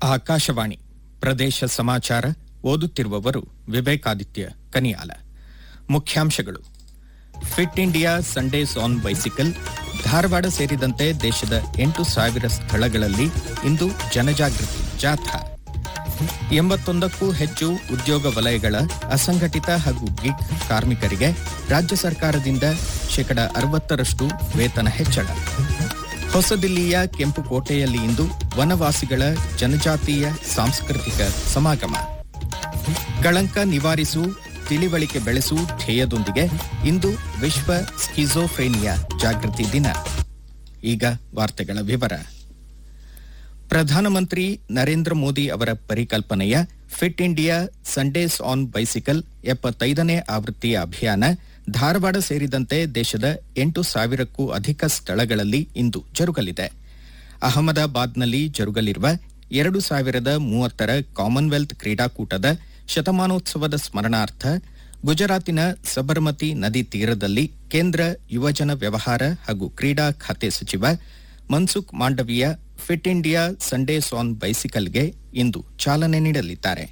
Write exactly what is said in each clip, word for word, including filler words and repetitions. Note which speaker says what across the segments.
Speaker 1: ಆಕಾಶವಾಣಿ ಪ್ರದೇಶ ಸಮಾಚಾರ ಓದುತ್ತಿರುವವರು ವಿವೇಕಾದಿತ್ಯ ಕನಿಯಾಲ. ಮುಖ್ಯಾಂಶಗಳು: fit India Sundays on bicycle. Dharwad ಸೇರಿದಂತೆ ದೇಶದ ಎಂಟು ಸಾವಿರ ಸ್ಥಳಗಳಲ್ಲಿ ಇಂದು ಜನಜಾಗೃತಿ ಜಾಥಾ. ಎಂಬತ್ತೊಂದಕ್ಕೂ ಹೆಚ್ಚು ಉದ್ಯೋಗ ವಲಯಗಳ ಅಸಂಘಟಿತ ಹಾಗೂ ಗಿಗ್ ಕಾರ್ಮಿಕರಿಗೆ ರಾಜ್ಯ ಸರ್ಕಾರದಿಂದ ಶೇಕಡ ಅರವತ್ತರಷ್ಟು ವೇತನ ಹೆಚ್ಚಳ. ಹೊಸದಿಲ್ಲಿಯ ಕೆಂಪುಕೋಟೆಯಲ್ಲಿ ಇಂದು ವನವಾಸಿಗಳ ಜನಜಾತೀಯ ಸಾಂಸ್ಕೃತಿಕ ಸಮಾಗಮ. ಕಳಂಕ ನಿವಾರಿಸು, ತಿಳಿವಳಿಕೆ ಬೆಳೆಸು ಧ್ಯೇಯದೊಂದಿಗೆ ಇಂದು ವಿಶ್ವ ಸ್ಕಿಜೋಫ್ರೇನಿಯಾ ಜಾಗೃತಿ ದಿನ. ಈಗ ವಾರ್ತೆಗಳ ವಿವರ. ಪ್ರಧಾನಮಂತ್ರಿ ನರೇಂದ್ರ ಮೋದಿ ಅವರ ಪರಿಕಲ್ಪನೆಯ fit India Sundays on bicycle ಎಪ್ಪತ್ತೈದನೇ ಆವೃತ್ತಿಯ ಅಭಿಯಾನ ಧಾರವಾಡ ಸೇರಿದಂತೆ ದೇಶದ ಎಂಟು ಸಾವಿರಕ್ಕೂ ಅಧಿಕ ಸ್ಥಳಗಳಲ್ಲಿ ಇಂದು ಜರುಗಲಿದೆ. ಅಹಮದಾಬಾದ್ನಲ್ಲಿ ಜರುಗಲಿರುವ ಎರಡು ಸಾವಿರದ ಮೂವತ್ತರ ಕಾಮನ್ವೆಲ್ತ್ ಕ್ರೀಡಾಕೂಟದ ಶತಮಾನೋತ್ಸವದ ಸ್ಮರಣಾರ್ಥ ಗುಜರಾತಿನ ಸಬರಮತಿ ನದಿ ತೀರದಲ್ಲಿ ಕೇಂದ್ರ ಯುವಜನ ವ್ಯವಹಾರ ಹಾಗೂ ಕ್ರೀಡಾ ಖಾತೆ ಸಚಿವ Mansukh Mandaviya fit India Sundays on ಬೈಸಿಕಲ್ಗೆ ಇಂದು ಚಾಲನೆ ನೀಡಲಿದ್ದಾರೆ.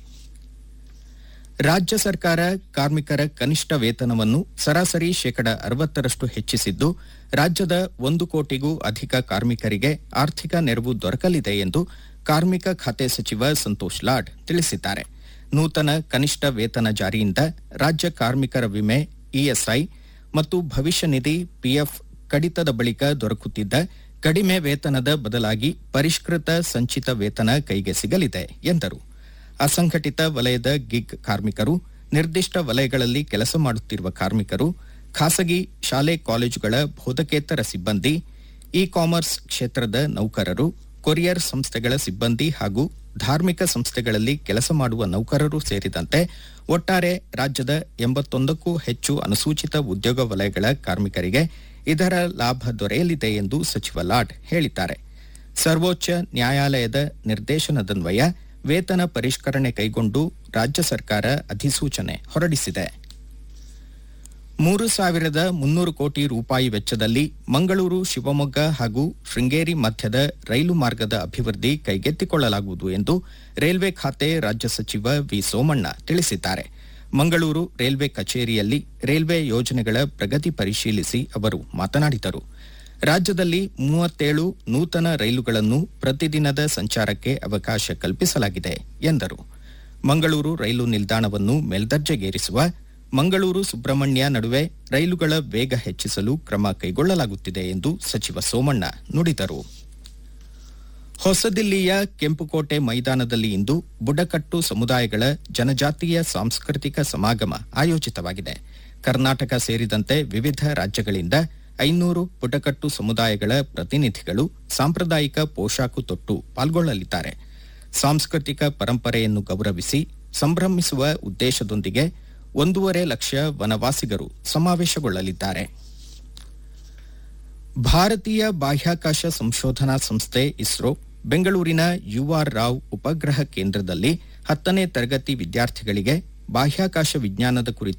Speaker 1: ರಾಜ್ಯ ಸರ್ಕಾರ ಕಾರ್ಮಿಕರ ಕನಿಷ್ಠ ವೇತನವನ್ನು ಸರಾಸರಿ ಶೇಕಡ ಅರವತ್ತರಷ್ಟು ಹೆಚ್ಚಿಸಿದ್ದು, ರಾಜ್ಯದ ಒಂದು ಕೋಟಿಗೂ ಅಧಿಕ ಕಾರ್ಮಿಕರಿಗೆ ಆರ್ಥಿಕ ನೆರವು ದೊರಕಲಿದೆ ಎಂದು ಕಾರ್ಮಿಕ ಖಾತೆ ಸಚಿವ ಸಂತೋಷ್ ಲಾಡ್ ತಿಳಿಸಿದ್ದಾರೆ. ನೂತನ ಕನಿಷ್ಠ ವೇತನ ಜಾರಿಯಿಂದ ರಾಜ್ಯ ಕಾರ್ಮಿಕರ ವಿಮೆ, ಇಎಸ್ಐ ಮತ್ತು ಭವಿಷ್ಯ ನಿಧಿ ಪಿಎಫ್ ಕಡಿತದ ಬಳಿಕ ದೊರಕುತ್ತಿದ್ದ ಕಡಿಮೆ ವೇತನದ ಬದಲಾಗಿ ಪರಿಷ್ಕೃತ ಸಂಚಿತ ವೇತನ ಕೈಗೆ ಸಿಗಲಿದೆ ಎಂದರು. ಅಸಂಘಟಿತ ವಲಯದ ಗಿಗ್ ಕಾರ್ಮಿಕರು, ನಿರ್ದಿಷ್ಟ ವಲಯಗಳಲ್ಲಿ ಕೆಲಸ ಮಾಡುತ್ತಿರುವ ಕಾರ್ಮಿಕರು, ಖಾಸಗಿ ಶಾಲೆ ಕಾಲೇಜುಗಳ ಬೋಧಕೇತರ ಸಿಬ್ಬಂದಿ, ಇ ಕಾಮರ್ಸ್ ಕ್ಷೇತ್ರದ ನೌಕರರು, ಕೊರಿಯರ್ ಸಂಸ್ಥೆಗಳ ಸಿಬ್ಬಂದಿ ಹಾಗೂ ಧಾರ್ಮಿಕ ಸಂಸ್ಥೆಗಳಲ್ಲಿ ಕೆಲಸ ಮಾಡುವ ನೌಕರರು ಸೇರಿದಂತೆ ಒಟ್ಟಾರೆ ರಾಜ್ಯದ ಎಂಬತ್ತೊಂದಕ್ಕೂ ಹೆಚ್ಚು ಅನುಸೂಚಿತ ಉದ್ಯೋಗ ವಲಯಗಳ ಕಾರ್ಮಿಕರಿಗೆ ಇದರ ಲಾಭ ದೊರೆಯಲಿದೆ ಎಂದು ಸಚಿವ ಲಾಡ್ ಹೇಳಿದ್ದಾರೆ. ಸರ್ವೋಚ್ಚ ನ್ಯಾಯಾಲಯದ ನಿರ್ದೇಶನದನ್ವಯ ವೇತನ ಪರಿಷ್ಕರಣೆ ಕೈಗೊಂಡು ರಾಜ್ಯ ಸರ್ಕಾರ ಅಧಿಸೂಚನೆ ಹೊರಡಿಸಿದೆ. ಮೂರು ಸಾವಿರದ ಮುನ್ನೂರು ಕೋಟಿ ರೂಪಾಯಿ ವೆಚ್ಚದಲ್ಲಿ ಮಂಗಳೂರು ಶಿವಮೊಗ್ಗ ಹಾಗೂ ಶೃಂಗೇರಿ ಮಧ್ಯದ ರೈಲು ಮಾರ್ಗದ ಅಭಿವೃದ್ಧಿ ಕೈಗೆತ್ತಿಕೊಳ್ಳಲಾಗುವುದು ಎಂದು ರೈಲ್ವೆ ಖಾತೆ ರಾಜ್ಯ ಸಚಿವ ವಿ ಸೋಮಣ್ಣ ತಿಳಿಸಿದ್ದಾರೆ. ಮಂಗಳೂರು ರೈಲ್ವೆ ಕಚೇರಿಯಲ್ಲಿ ರೈಲ್ವೆ ಯೋಜನೆಗಳ ಪ್ರಗತಿ ಪರಿಶೀಲಿಸಿ ಅವರು ಮಾತನಾಡಿದರು. ರಾಜ್ಯದಲ್ಲಿ ಮೂವತ್ತೇಳು ನೂತನ ರೈಲುಗಳನ್ನು ಪ್ರತಿದಿನದ ಸಂಚಾರಕ್ಕೆ ಅವಕಾಶ ಕಲ್ಪಿಸಲಾಗಿದೆ ಎಂದರು. ಮಂಗಳೂರು ರೈಲು ನಿಲ್ದಾಣವನ್ನು ಮೇಲ್ದರ್ಜೆಗೇರಿಸುವ, ಮಂಗಳೂರು ಸುಬ್ರಹ್ಮಣ್ಯ ನಡುವೆ ರೈಲುಗಳ ವೇಗ ಹೆಚ್ಚಿಸಲು ಕ್ರಮ ಕೈಗೊಳ್ಳಲಾಗುತ್ತಿದೆ ಎಂದು ಸಚಿವ ಸೋಮಣ್ಣ ನುಡಿದರು. ಹೊಸದಿಲ್ಲಿಯ ಕೆಂಪುಕೋಟೆ ಮೈದಾನದಲ್ಲಿ ಇಂದು ಬುಡಕಟ್ಟು ಸಮುದಾಯಗಳ ಜನಜಾತೀಯ ಸಾಂಸ್ಕೃತಿಕ ಸಮಾಗಮ ಆಯೋಜಿತವಾಗಿದೆ. ಕರ್ನಾಟಕ ಸೇರಿದಂತೆ ವಿವಿಧ ರಾಜ್ಯಗಳಿಂದ ಐನೂರು ಬುಡಕಟ್ಟು ಸಮುದಾಯಗಳ ಪ್ರತಿನಿಧಿಗಳು ಸಾಂಪ್ರದಾಯಿಕ ಪೋಷಾಕು ತೊಟ್ಟು ಪಾಲ್ಗೊಳ್ಳಲಿದ್ದಾರೆ. ಸಾಂಸ್ಕೃತಿಕ ಪರಂಪರೆಯನ್ನು ಗೌರವಿಸಿ ಸಂಭ್ರಮಿಸುವ ಉದ್ದೇಶದೊಂದಿಗೆ ಒಂದೂವರೆ ಲಕ್ಷ ವನವಾಸಿಗರು ಸಮಾವೇಶಗೊಳ್ಳಲಿದ್ದಾರೆ. ಭಾರತೀಯ ಬಾಹ್ಯಾಕಾಶ ಸಂಶೋಧನಾ ಸಂಸ್ಥೆ ಇಸ್ರೋ ಬೆಂಗಳೂರಿನ ಯುಆರ್ ರಾವ್ ಉಪಗ್ರಹ ಕೇಂದ್ರದಲ್ಲಿ ಹತ್ತನೇ ತರಗತಿ ವಿದ್ಯಾರ್ಥಿಗಳಿಗೆ ಬಾಹ್ಯಾಕಾಶ ವಿಜ್ಞಾನದ ಕುರಿತು